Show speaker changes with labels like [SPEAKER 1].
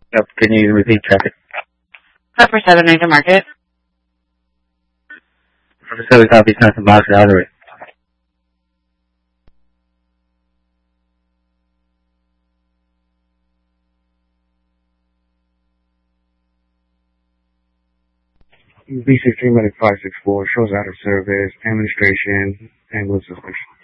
[SPEAKER 1] Yep, can you repeat traffic?
[SPEAKER 2] Upper 7 Rankin Market.
[SPEAKER 1] Upper 7 Southeast Johnson Box Artery. B16 Medic 564 shows out of service, administration, ambulance suspicion.